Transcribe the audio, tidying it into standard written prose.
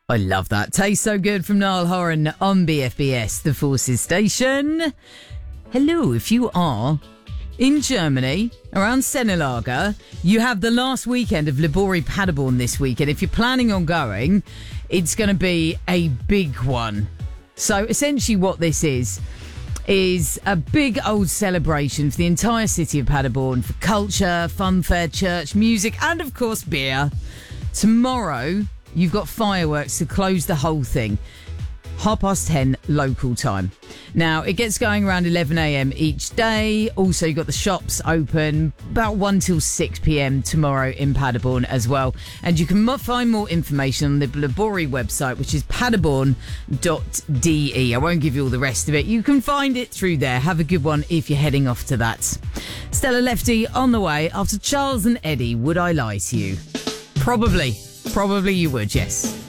I love that. Tastes so good from Niall Horan on BFBS, the Forces Station. Hello, if you are in Germany, around Sennelager, you have the last weekend of Libori Paderborn this weekend. If you're planning on going, it's going to be a big one. So essentially what this is a big old celebration for the entire city of Paderborn for culture, funfair, church, music, and of course beer. Tomorrow, you've got fireworks to close the whole thing. 10:30 local time. Now, it gets going around 11 a.m. each day. Also, you've got the shops open about 1 till 6 p.m. tomorrow in Paderborn as well. And you can find more information on the Libori website, which is paderborn.de. I won't give you all the rest of it. You can find it through there. Have a good one if you're heading off to that. Stella Lefty on the way after Charles and Eddie. Would I lie to you? Probably you would, yes.